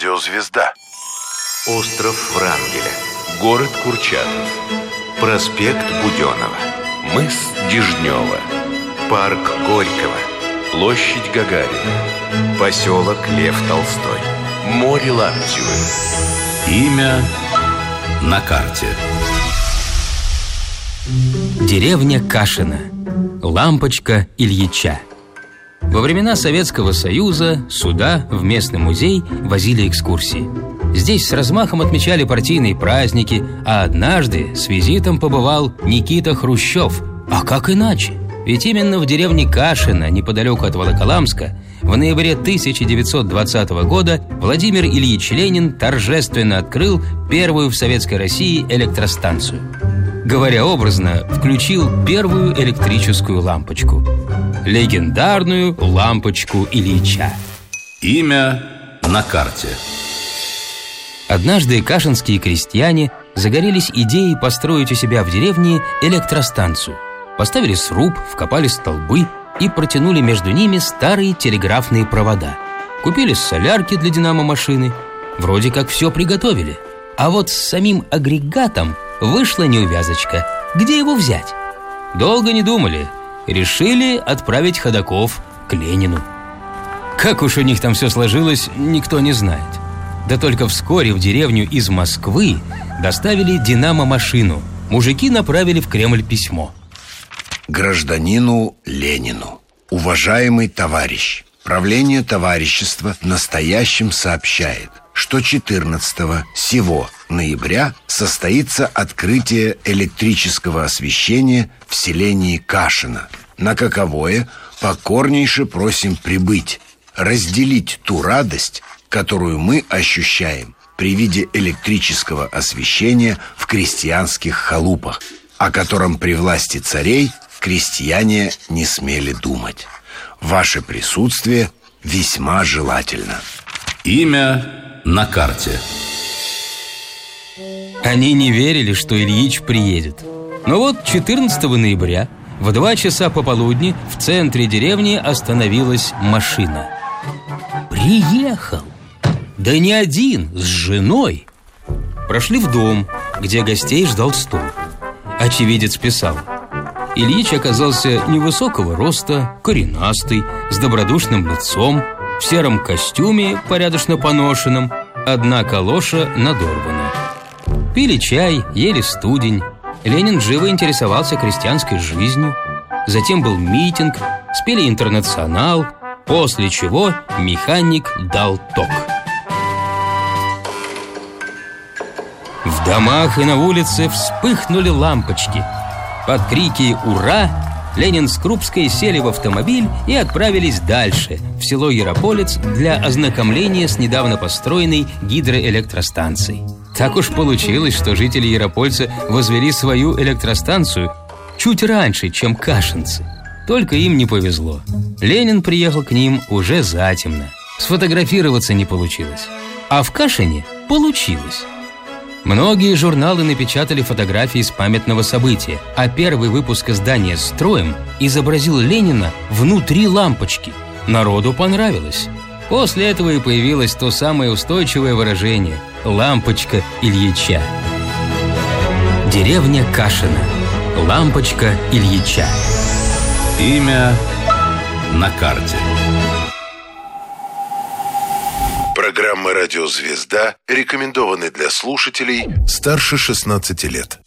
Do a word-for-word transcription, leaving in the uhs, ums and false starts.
Радиозвезда. Остров Врангеля. Город Курчатов. Проспект Буденова. Мыс Дежнева. Парк Горького. Площадь Гагарина. Поселок Лев Толстой. Море Лаптевы. Имя на карте. Деревня Кашино. Лампочка Ильича. Во времена Советского Союза сюда, в местный музей, возили экскурсии. Здесь с размахом отмечали партийные праздники, а однажды с визитом побывал Никита Хрущев. А как иначе? Ведь именно в деревне Кашино, неподалеку от Волоколамска, в ноябре тысяча девятьсот двадцатого года Владимир Ильич Ленин торжественно открыл первую в Советской России электростанцию. Говоря образно, включил первую электрическую лампочку. Легендарную лампочку Ильича. Имя на карте. Однажды кашинские крестьяне загорелись идеей построить у себя в деревне электростанцию. Поставили сруб, вкопали столбы и протянули между ними старые телеграфные провода. Купили солярки для динамо-машины. Вроде как все приготовили. А вот с самим агрегатом вышла неувязочка. Где его взять? Долго не думали. Решили отправить ходоков к Ленину. Как уж у них там все сложилось, никто не знает. Да только вскоре в деревню из Москвы доставили динамо-машину. Мужики направили в Кремль письмо. Гражданину Ленину. Уважаемый товарищ, правление товарищества настоящим сообщает, что четырнадцатого сего ноября состоится открытие электрического освещения в селении Кашино, на каковое покорнейше просим прибыть, разделить ту радость, которую мы ощущаем при виде электрического освещения в крестьянских халупах, о котором при власти царей крестьяне не смели думать. Ваше присутствие весьма желательно. Имя на карте. Они не верили, что Ильич приедет. Но вот четырнадцатого ноября в два часа пополудни в центре деревни остановилась машина. Приехал! Да не один, с женой. Прошли в дом, где гостей ждал стол. Очевидец писал: Ильич оказался невысокого роста, коренастый, с добродушным лицом, в сером костюме, порядочно поношенном, одна калоша надорвана. Пили чай, ели студень. Ленин живо интересовался крестьянской жизнью. Затем был митинг, спели «Интернационал», после чего механик дал ток. В домах и на улице вспыхнули лампочки. Под крики «Ура!» Ленин с Крупской сели в автомобиль и отправились дальше, в село Ярополец, для ознакомления с недавно построенной гидроэлектростанцией. Так уж получилось, что жители Яропольца возвели свою электростанцию чуть раньше, чем кашинцы. Только им не повезло. Ленин приехал к ним уже затемно. Сфотографироваться не получилось. А в Кашине получилось. Многие журналы напечатали фотографии с памятного события, а первый выпуск издания «Строим» изобразил Ленина внутри лампочки. Народу понравилось. После этого и появилось то самое устойчивое выражение «лампочка Ильича». Деревня Кашино. Лампочка Ильича. Имя на карте. Программа «Радиозвезда» рекомендованы для слушателей старше шестнадцати лет.